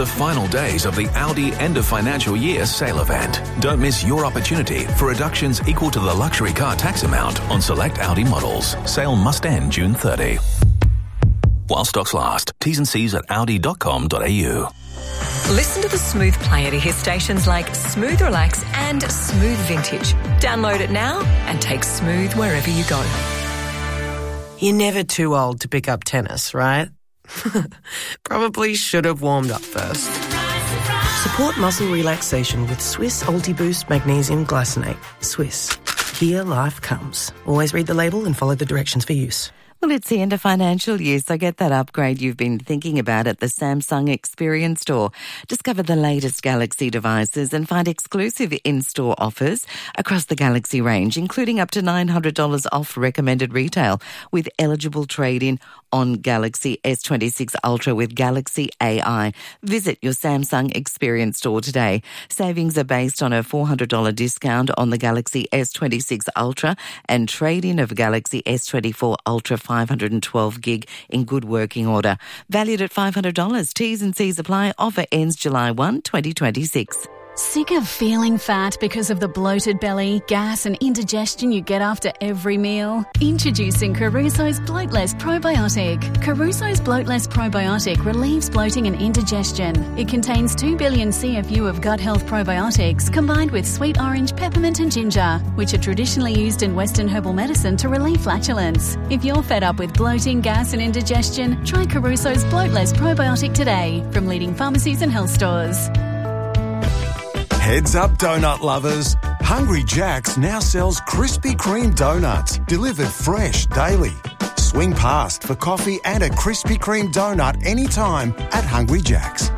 the final days of the Audi end of financial year sale event. Don't miss your opportunity for reductions equal to the luxury car tax amount on select Audi models. Sale must end June 30. While stocks last. T's and C's at audi.com.au. Listen to the Smooth player to hear stations like Smooth Relax and Smooth Vintage. Download it now and take Smooth wherever you go. You're never too old to pick up tennis, right? Probably should have warmed up first. Support muscle relaxation with Swiss Ultiboost Magnesium Glycinate. Swiss. Here life comes. Always read the label and follow the directions for use. Well, it's the end of financial year, so get that upgrade you've been thinking about at the Samsung Experience Store. Discover the latest Galaxy devices and find exclusive in-store offers across the Galaxy range, including up to $900 off recommended retail with eligible trade-in on Galaxy S26 Ultra with Galaxy AI. Visit your Samsung Experience Store today. Savings are based on a $400 discount on the Galaxy S26 Ultra and trade-in of Galaxy S24 Ultra 512 gig in good working order. Valued at $500. T's and C's apply. Offer ends July 1, 2026. Sick of feeling fat because of the bloated belly, gas and indigestion you get after every meal? Introducing Caruso's Bloatless Probiotic. Caruso's Bloatless Probiotic relieves bloating and indigestion. It contains 2 billion CFU of gut health probiotics combined with sweet orange, peppermint and ginger, which are traditionally used in Western herbal medicine to relieve flatulence. If you're fed up with bloating, gas and indigestion, try Caruso's Bloatless Probiotic today from leading pharmacies and health stores. Heads up, donut lovers. Hungry Jack's now sells Krispy Kreme donuts, delivered fresh daily. Swing past for coffee and a Krispy Kreme donut anytime at Hungry Jack's.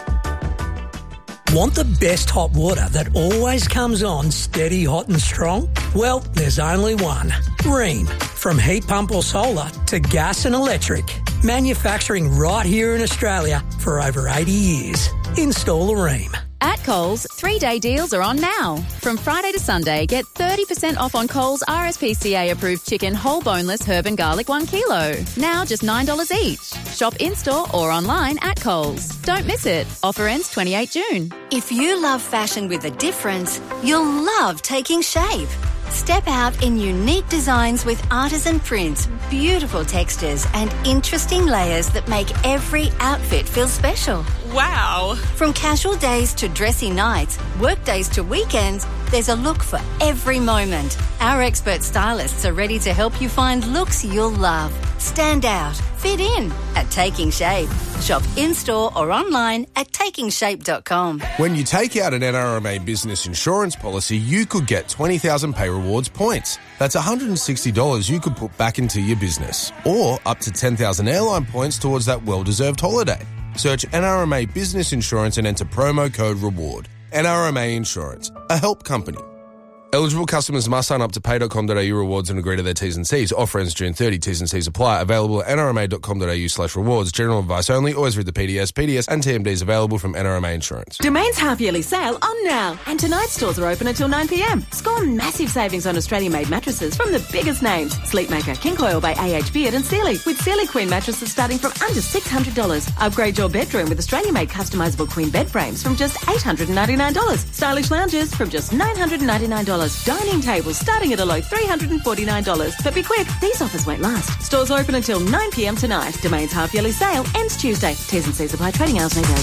Want the best hot water that always comes on steady, hot and strong? Well, there's only one. Rheem. From heat pump or solar to gas and electric. Manufacturing right here in Australia for over 80 years. Install a Rheem. At Coles, 3-day deals are on now. From Friday to Sunday, get 30% off on Coles RSPCA-approved chicken whole boneless herb and garlic 1 kilo. Now just $9 each. Shop in-store or online at Coles. Don't miss it. Offer ends 28 June. If you love fashion with a difference, you'll love Taking Shape. Step out in unique designs with artisan prints, beautiful textures and interesting layers that make every outfit feel special. Wow! From casual days to dressy nights, work days to weekends, there's a look for every moment. Our expert stylists are ready to help you find looks you'll love. Stand out, fit in at Taking Shape. Shop in-store or online at takingshape.com. When you take out an NRMA business insurance policy, you could get 20,000 Pay Rewards points. That's $160 you could put back into your business. Or up to 10,000 airline points towards that well-deserved holiday. Search NRMA Business Insurance and enter promo code REWARD. NRMA Insurance, a help company. Eligible customers must sign up to pay.com.au rewards and agree to their T's and C's. Offer ends June 30. T's and C's apply. Available at nrma.com.au/rewards. General advice only. Always read the PDS. PDS and TMDs available from NRMA Insurance. Domain's half-yearly sale on now. And tonight's stores are open until 9 p.m. Score massive savings on Australian-made mattresses from the biggest names. Sleepmaker, King Coil by AH Beard and Sealy. With Sealy Queen mattresses starting from under $600. Upgrade your bedroom with Australian-made customisable Queen bed frames from just $899. Stylish lounges from just $999. Dining tables starting at a low $349. But be quick, these offers won't last. Stores open until 9 p.m. tonight. Domain's half-yearly sale ends Tuesday. T's and C's apply. Trading hours may vary.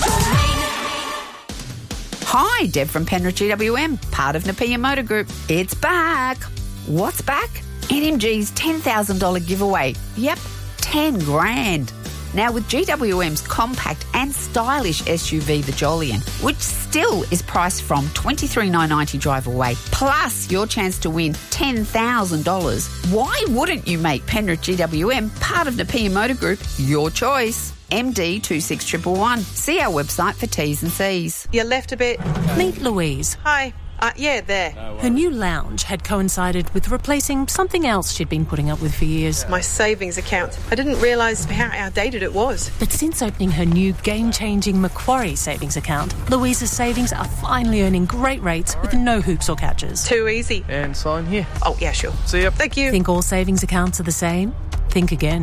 Hi, Deb from Penrith GWM, part of Napier Motor Group. It's back. What's back? NMG's $10,000 giveaway. Yep, 10 grand. Now with GWM's compact and stylish SUV, the Jolyon, which still is priced from $23,990 drive away, plus your chance to win $10,000. Why wouldn't you make Penrith GWM part of Napier Motor Group your choice? MD 26111. See our website for T's and C's. You left a bit. Meet Louise. Hi. Yeah, there. Her new lounge had coincided with replacing something else she'd been putting up with for years. My savings account. I didn't realise how outdated it was. But since opening her new game-changing Macquarie savings account, Louise's savings are finally earning great rates with no hoops or catches. Too easy. And sign here. Oh, yeah, sure. See ya. Thank you. Think all savings accounts are the same? Think again.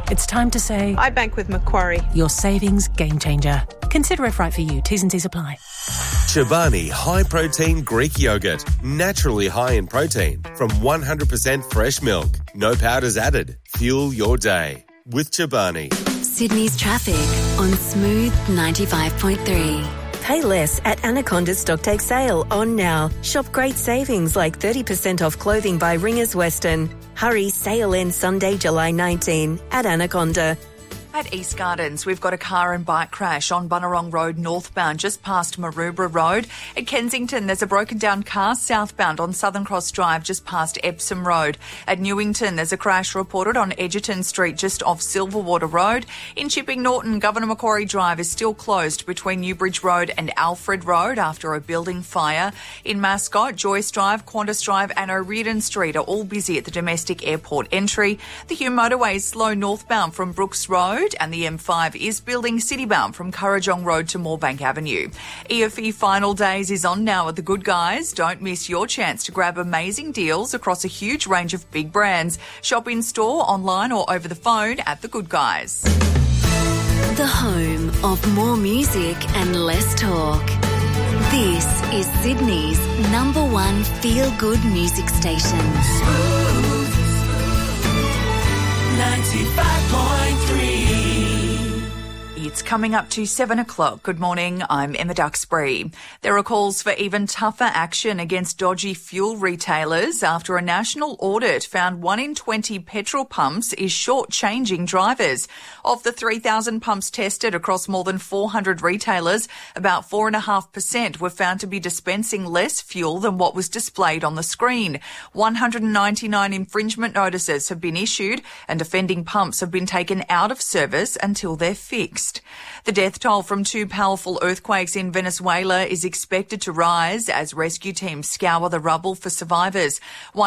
It's time to say... I bank with Macquarie. Your savings game changer. Consider if right for you. T's and C's apply. Chobani high-protein Greek yogurt. Naturally high in protein from 100% fresh milk. No powders added. Fuel your day with Chobani. Sydney's traffic on Smooth 95.3. Pay less at Anaconda's Stocktake sale on now. Shop great savings like 30% off clothing by Ringers Western. Hurry, sale ends Sunday, July 19 at Anaconda. At East Gardens, we've got a car and bike crash on Bunurong Road northbound, just past Maroubra Road. At Kensington, there's a broken down car southbound on Southern Cross Drive, just past Epsom Road. At Newington, there's a crash reported on Edgerton Street, just off Silverwater Road. In Chipping Norton, Governor Macquarie Drive is still closed between Newbridge Road and Alfred Road after a building fire. In Mascot, Joyce Drive, Qantas Drive and O'Riordan Street are all busy at the domestic airport entry. The Hume Motorway is slow northbound from Brooks Road, and the M5 is building citybound from Currajong Road to Moorebank Avenue. EFE Final Days is on now at The Good Guys. Don't miss your chance to grab amazing deals across a huge range of big brands. Shop in store, online or over the phone at The Good Guys. The home of more music and less talk. This is Sydney's #1 feel-good music station. 95.3. It's coming up to 7 o'clock. Good morning, I'm Emma Duxbury. There are calls for even tougher action against dodgy fuel retailers after a national audit found 1 in 20 petrol pumps is short-changing drivers. Of the 3,000 pumps tested across more than 400 retailers, about 4.5% were found to be dispensing less fuel than what was displayed on the screen. 199 infringement notices have been issued and offending pumps have been taken out of service until they're fixed. The death toll from 2 powerful earthquakes in Venezuela is expected to rise as rescue teams scour the rubble for survivors.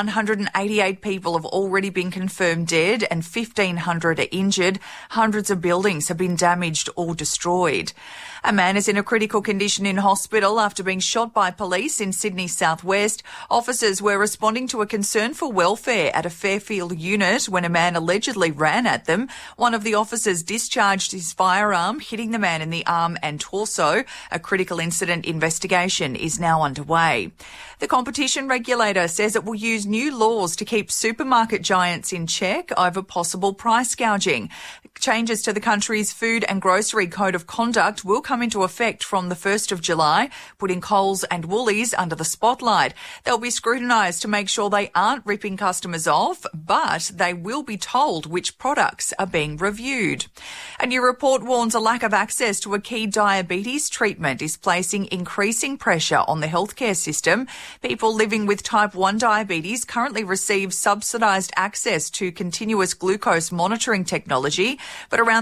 188 people have already been confirmed dead and 1,500 are injured. Hundreds of buildings have been damaged or destroyed. A man is in a critical condition in hospital after being shot by police in Sydney southwest. Officers were responding to a concern for welfare at a Fairfield unit when a man allegedly ran at them. One of the officers discharged his firearm, hitting the man in the arm and torso. A critical incident investigation is now underway. The competition regulator says it will use new laws to keep supermarket giants in check over possible price gouging. Changes to the country's Food and Grocery Code of Conduct will come into effect from the 1st of July, putting Coles and Woolies under the spotlight. They'll be scrutinised to make sure they aren't ripping customers off, but they will be told which products are being reviewed. A new report warns a lack of access to a key diabetes treatment is placing increasing pressure on the healthcare system. People living with type 1 diabetes currently receive subsidised access to continuous glucose monitoring technology, but around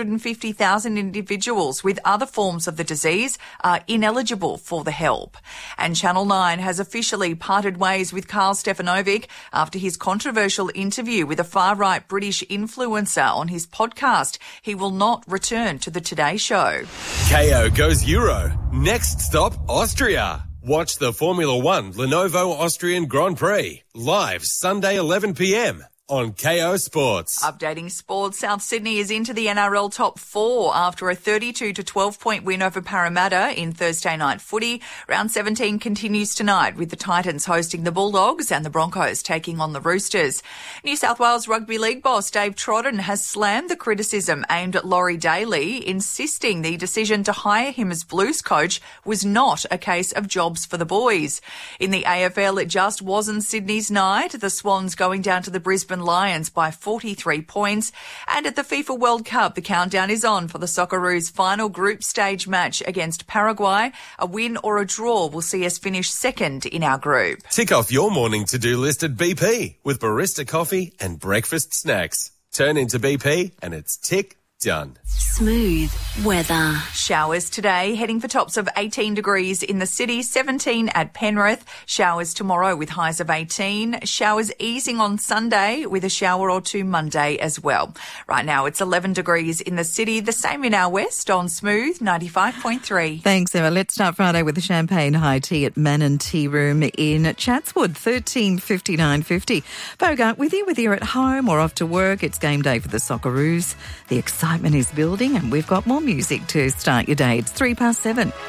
350,000 individuals with other forms of the disease are ineligible for the help. And Channel 9 has officially parted ways with Karl Stefanovic after his controversial interview with a far-right British influencer on his podcast. He will not return to the Today Show. KO goes Euro. Next stop, Austria. Watch the Formula One Lenovo Austrian Grand Prix live Sunday 11 p.m. on KO Sports. Updating sports, South Sydney is into the NRL top 4 after a 32 to 12 point win over Parramatta in Thursday night footy. Round 17 continues tonight with the Titans hosting the Bulldogs and the Broncos taking on the Roosters. New South Wales Rugby League boss Dave Trodden has slammed the criticism aimed at Laurie Daly, insisting the decision to hire him as Blues coach was not a case of jobs for the boys. In the AFL, it just wasn't Sydney's night. The Swans going down to the Brisbane Lions by 43 points. And at the FIFA World Cup, the countdown is on for the Socceroos' final group stage match against Paraguay. A win or a draw will see us finish second in our group. Tick off your morning to-do list at BP with barista coffee and breakfast snacks. Turn into BP and it's tick, Done. Smooth weather. Showers today, heading for tops of 18 degrees in the city, 17 at Penrith. Showers tomorrow with highs of 18. Showers easing on Sunday with a shower or two Monday as well. Right now it's 11 degrees in the city, the same in our west on Smooth 95.3. Thanks, Emma. Let's start Friday with the champagne high tea at Mannon Tea Room in Chatswood, 13.59.50. Bogart with you, whether you're at home or off to work. It's game day for the Socceroos. The excitement is building and we've got more music to start your day. It's 7:03.